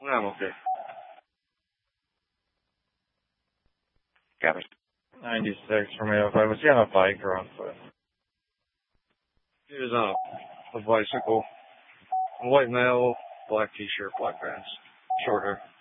I'm okay. Got it. 96 from 805. Was he on a bike or on foot? He was on a bicycle. A white male, black t-shirt, black pants, short hair.